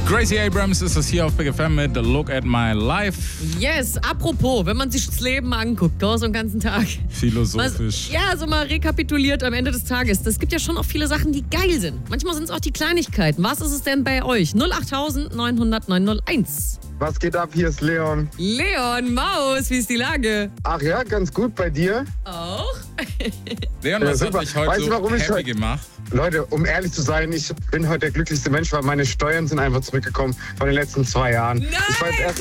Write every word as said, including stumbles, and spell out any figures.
Gracie Abrams ist es hier auf Big F M mit Look at My Life. Yes, apropos, wenn man sich das Leben anguckt, gell, so einen ganzen Tag. Philosophisch. Was, ja, so mal rekapituliert am Ende des Tages. Es gibt ja schon auch viele Sachen, die geil sind. Manchmal sind es auch die Kleinigkeiten. Was ist es denn bei euch? null acht neun null null neun null eins. Was geht ab? Hier ist Leon. Leon, Maus, wie ist die Lage? Ach ja, ganz gut bei dir. Auch? Leon, Ja, was super. hat dich heute Weißt du, so warum ich happy heute- gemacht? Leute, um ehrlich zu sein, ich bin heute der glücklichste Mensch, weil meine Steuern sind einfach zurückgekommen von den letzten zwei Jahren. Nein! Ich war jetzt erst